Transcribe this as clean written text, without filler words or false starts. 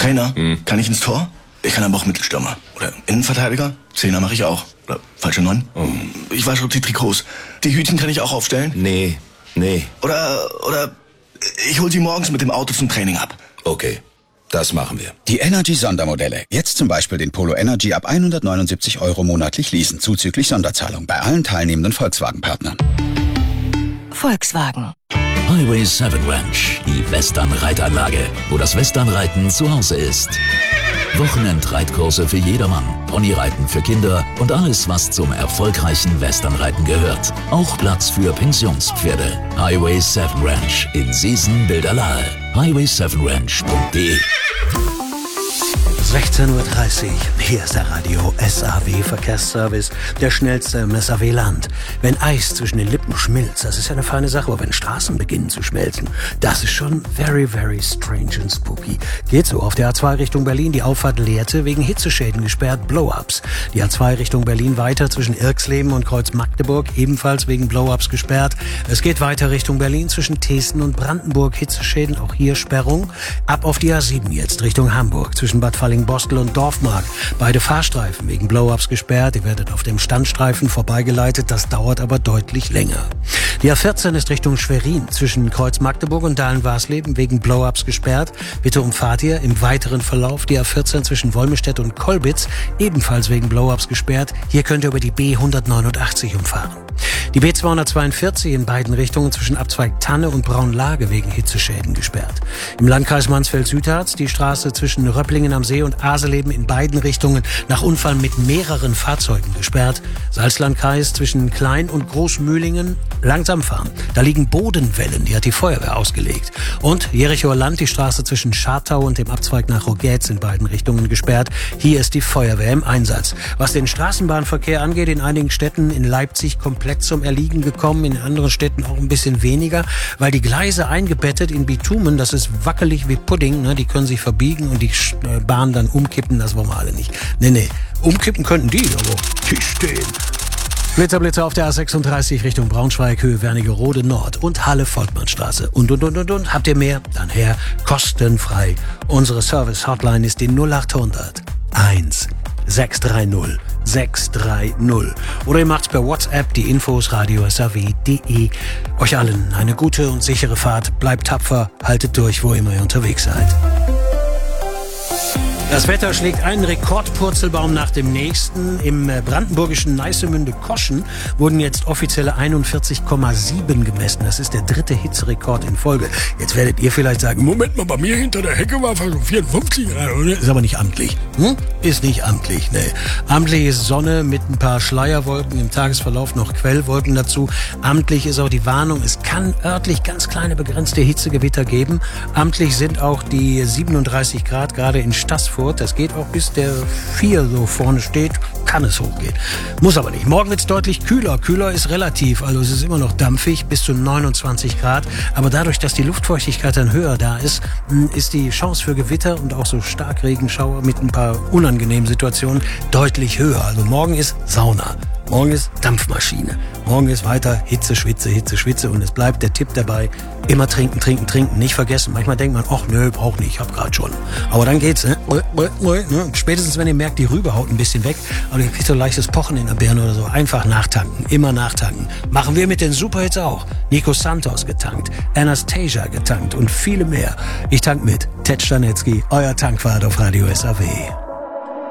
Trainer, kann ich ins Tor? Ich kann aber auch Mittelstürmer. Oder Innenverteidiger? Zehner mache ich auch. Oder falsche 9? Ich wasche die Trikots. Die Hütchen kann ich auch aufstellen? Nee. Oder ich hol sie morgens mit dem Auto zum Training ab. Okay, das machen wir. Die Energy-Sondermodelle. Jetzt zum Beispiel den Polo Energy ab 179 € monatlich leasen, zuzüglich Sonderzahlung bei allen teilnehmenden Volkswagen-Partnern. Volkswagen. Highway 7 Ranch, die Western-Reitanlage, wo das Westernreiten zu Hause ist. Wochenendreitkurse für jedermann, Ponyreiten für Kinder und alles, was zum erfolgreichen Westernreiten gehört. Auch Platz für Pensionspferde. Highway 7 Ranch in Seesen-Bilderlahe. highway7ranch.de. 16:30 Uhr, hier ist der Radio SAW Verkehrsservice, der schnellste im SAW-Land. Wenn Eis zwischen den Lippen schmilzt, das ist ja eine feine Sache, aber wenn Straßen beginnen zu schmelzen, das ist schon very, very strange and spooky. Geht so, auf der A2 Richtung Berlin, die Auffahrt Lehrte, wegen Hitzeschäden gesperrt, Blow-Ups. Die A2 Richtung Berlin weiter zwischen Irksleben und Kreuz Magdeburg, ebenfalls wegen Blow-Ups gesperrt. Es geht weiter Richtung Berlin zwischen Thesen und Brandenburg, Hitzeschäden, auch hier Sperrung. Ab auf die A7 jetzt Richtung Hamburg, zwischen Bad Falling-Bostel und Dorfmark. Beide Fahrstreifen wegen Blow-Ups gesperrt. Ihr werdet auf dem Standstreifen vorbeigeleitet. Das dauert aber deutlich länger. Die A14 ist Richtung Schwerin zwischen Kreuz Magdeburg und Dahlen-Warsleben wegen Blow-Ups gesperrt. Bitte umfahrt ihr im weiteren Verlauf die A14 zwischen Wolmestedt und Kolbitz, ebenfalls wegen Blow-Ups gesperrt. Hier könnt ihr über die B189 umfahren. Die B242 in beiden Richtungen zwischen Abzweig Tanne und Braunlage wegen Hitzeschäden gesperrt. Im Landkreis Mansfeld-Südharz die Straße zwischen Röpplingen am See und Aseleben in beiden Richtungen nach Unfall mit mehreren Fahrzeugen gesperrt. Salzlandkreis zwischen Klein- und Großmühlingen langsam fahren. Da liegen Bodenwellen, die hat die Feuerwehr ausgelegt. Und Jerichoer Land, die Straße zwischen Schartau und dem Abzweig nach Rogetz in beiden Richtungen gesperrt. Hier ist die Feuerwehr im Einsatz. Was den Straßenbahnverkehr angeht, in einigen Städten in Leipzig komplett zum Erliegen gekommen, in anderen Städten auch ein bisschen weniger, weil die Gleise eingebettet in Bitumen, das ist wackelig wie Pudding, ne? Die können sich verbiegen und die Bahn dann umkippen, das wollen wir alle nicht. Nee, umkippen könnten die, aber die stehen. Blitzer auf der A36 Richtung Braunschweig, Höhe Wernigerode Nord und Halle-Volkmannstraße. Und. Habt ihr mehr? Dann her, kostenfrei. Unsere Service-Hotline ist die 0800 1 630 630. Oder ihr macht's per WhatsApp, die Infos radio.saw.de. Euch allen eine gute und sichere Fahrt. Bleibt tapfer, haltet durch, wo immer ihr unterwegs seid. Das Wetter schlägt einen Rekordpurzelbaum nach dem nächsten. Im brandenburgischen Neissemünde-Koschen wurden jetzt offizielle 41,7 gemessen. Das ist der dritte Hitzerekord in Folge. Jetzt werdet ihr vielleicht sagen, Moment mal, bei mir hinter der Hecke war fast 54 Grad. Ist aber nicht amtlich. Ist nicht amtlich, ne. Amtlich ist Sonne mit ein paar Schleierwolken, im Tagesverlauf noch Quellwolken dazu. Amtlich ist auch die Warnung, es kann örtlich ganz kleine begrenzte Hitzegewitter geben. Amtlich sind auch die 37 Grad gerade in Stassfurt. Das geht auch bis der 4 so vorne steht, kann es hochgehen. Muss aber nicht. Morgen wird es deutlich kühler. Kühler ist relativ, also es ist immer noch dampfig, bis zu 29 Grad. Aber dadurch, dass die Luftfeuchtigkeit dann höher da ist, ist die Chance für Gewitter und auch so Starkregenschauer mit ein paar unangenehmen Situationen deutlich höher. Also morgen ist Sauna. Morgen ist Dampfmaschine. Morgen ist weiter Hitze, Schwitze und es bleibt der Tipp dabei, immer trinken. Nicht vergessen. Manchmal denkt man, ach nö, brauch nicht, ich hab grad schon. Aber dann geht's, ne? Spätestens, wenn ihr merkt, die Rübe haut ein bisschen weg, aber ihr kriegt so leichtes Pochen in der Birne oder so, einfach nachtanken. Immer nachtanken. Machen wir mit den Superhits auch. Nico Santos getankt, Anastasia getankt und viele mehr. Ich tank mit. Ted Stanetzky, euer Tankwart auf Radio SAW.